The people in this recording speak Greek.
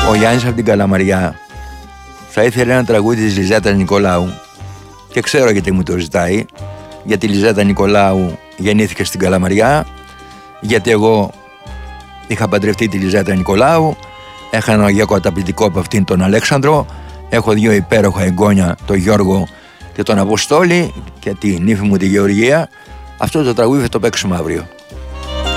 Ο Γιάννης από την Καλαμαριά θα ήθελε ένα τραγούδι της Λιζέτας Νικολάου και ξέρω γιατί μου το ζητάει, γιατί η Λιζέτα Νικολάου γεννήθηκε στην Καλαμαριά, γιατί εγώ είχα παντρευτεί τη Λιζέτα Νικολάου, έχανα ένα γιο καταπληκτικό από αυτήν τον Αλέξανδρο, έχω δύο υπέροχα εγγόνια, τον Γιώργο και τον Αποστόλη και τη νύφη μου τη Γεωργία. Αυτό το τραγούδι θα το παίξουμε αύριο.